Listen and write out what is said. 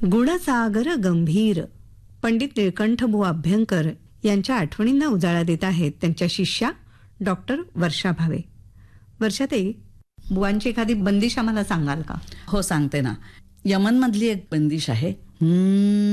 गुणसागर गंभीर पंडित निळकंठबुवा अभ्यंकर यांच्या आठवणींना उजाळा देत आहेत त्यांच्या शिष्या डॉक्टर वर्षा भावे. वर्षाताई, बुवांची एखादी बंदिश आम्हाला सांगाल का? हो, सांगते ना. यमन मधली एक बंदिश आहे.